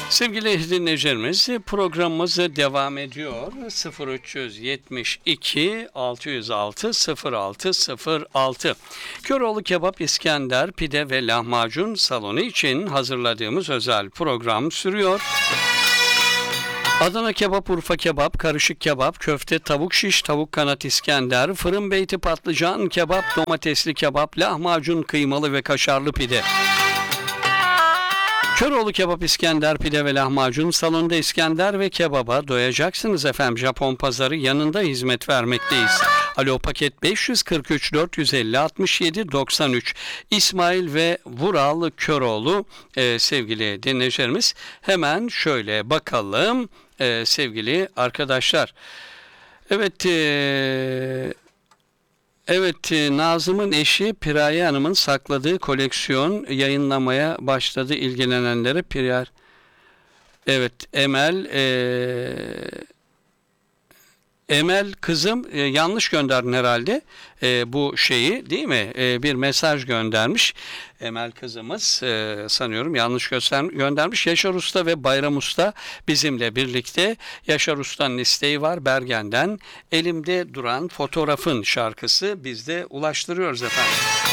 Sevgili dinleyicilerimiz, programımız devam ediyor. 0372 606 0606. Köroğlu Kebap, İskender, Pide ve Lahmacun salonu için hazırladığımız özel program sürüyor. Adana kebap, Urfa kebap, karışık kebap, köfte, tavuk şiş, tavuk kanat, İskender, fırın beyti, patlıcan kebap, domatesli kebap, lahmacun, kıymalı ve kaşarlı pide. Köroğlu Kebap, İskender, Pide ve Lahmacun salonda İskender ve kebaba doyacaksınız efendim. Japon pazarı yanında hizmet vermekteyiz. Alo, paket 543 450 67 93. İsmail ve Vural Köroğlu sevgili dinleyicilerimiz. Hemen şöyle bakalım sevgili arkadaşlar. Evet, Nazım'ın eşi Piraye Hanım'ın sakladığı koleksiyon yayınlamaya başladı. İlgilenenlere Evet, Emel kızım, yanlış gönderdin herhalde bu şeyi, değil mi? Bir mesaj göndermiş. Emel kızımız sanıyorum yanlış göndermiş. Yaşar Usta ve Bayram Usta bizimle birlikte. Yaşar Usta'nın isteği var Bergen'den. Elimde duran fotoğrafın şarkısı, biz de ulaştırıyoruz efendim.